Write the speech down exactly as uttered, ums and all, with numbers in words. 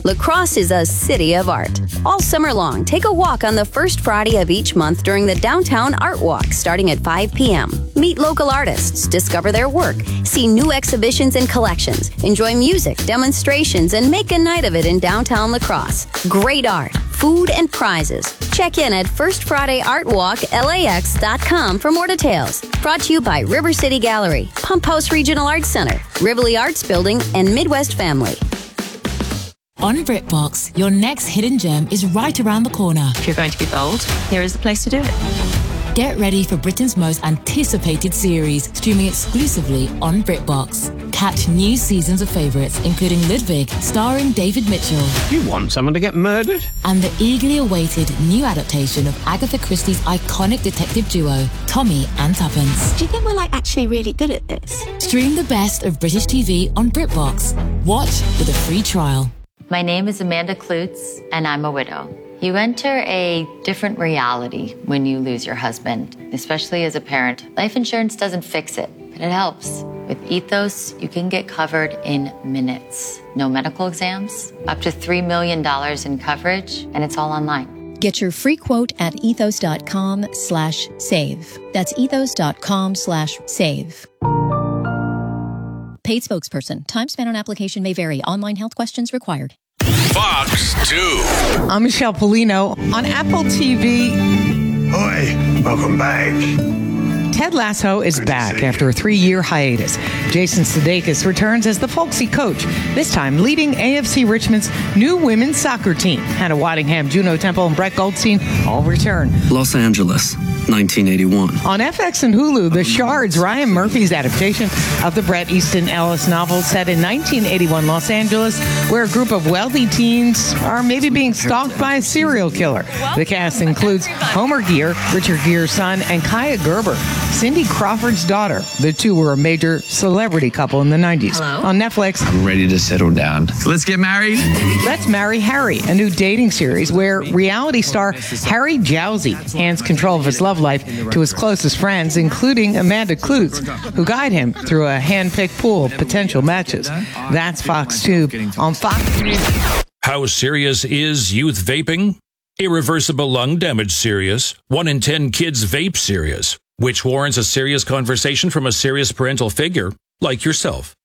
La Crosse is a city of art. All summer long, take a walk on the first Friday of each month during the Downtown Art Walk starting at five p.m. Meet local artists, discover their work, see new exhibitions and collections, enjoy music, demonstrations, and make a night of it in downtown La Crosse. Great art, food, and prizes. Check in at first friday art walk L A X dot com for more details. Brought to you by River City Gallery, Pump House Regional Arts Center, Rivoli Arts Building, and Midwest Family. On BritBox, your next hidden gem is right around the corner. If you're going to be bold, here is the place to do it. Get ready for Britain's most anticipated series, streaming exclusively on BritBox. Catch new seasons of favourites, including Ludwig, starring David Mitchell. You want someone to get murdered? And the eagerly awaited new adaptation of Agatha Christie's iconic detective duo, Tommy and Tuppence. Do you think we're like actually really good at this? Stream the best of British T V on BritBox. Watch with a free trial. My name is Amanda Klutz, and I'm a widow. You enter a different reality when you lose your husband, especially as a parent. Life insurance doesn't fix it, but it helps. With Ethos, you can get covered in minutes. No medical exams, up to three million dollars in coverage, and it's all online. Get your free quote at ethos.com slash save. That's ethos.com slash save. Paid spokesperson. Time spent on application may vary. Online health questions required. Fox two. I'm Michelle Polino on Apple T V. Hi, welcome back. Ted Lasso is Good back after a three-year hiatus. Jason Sudeikis returns as the folksy coach, this time leading A F C Richmond's new women's soccer team. Hannah Waddingham, Juno Temple, and Brett Goldstein all return. Los Angeles, nineteen eighty-one. On F X and Hulu, The Shards, Ryan Murphy's adaptation of the Bret Easton Ellis novel set in nineteen eighty-one Los Angeles, where a group of wealthy teens are maybe being stalked by a serial killer. The cast includes Homer Gear, Richard Gere's son, and Kaya Gerber, Cindy Crawford's daughter. The two were a major celebrity couple in the nineties. Hello? On Netflix, I'm ready to settle down. Let's get married. Let's Marry Harry, a new dating series where reality star Harry Jowsey hands control of his love life to his closest friends, including Amanda Klutz, who guide him through a hand-picked pool of potential matches. That's Fox two on Fox News. How serious is youth vaping? Irreversible lung damage serious. One in ten kids vape serious, which warrants a serious conversation from a serious parental figure like yourself.